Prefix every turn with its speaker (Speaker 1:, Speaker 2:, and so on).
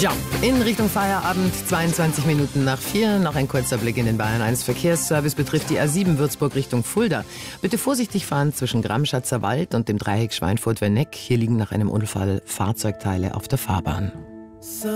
Speaker 1: Ja, in Richtung Feierabend, 22 Minuten nach 4. Noch ein kurzer Blick in den Bayern 1 Verkehrsservice betrifft die A7 Würzburg Richtung Fulda. Bitte vorsichtig fahren zwischen Gramschatzer Wald und dem Dreieck Schweinfurt-Werneck. Hier liegen nach einem Unfall Fahrzeugteile auf der Fahrbahn.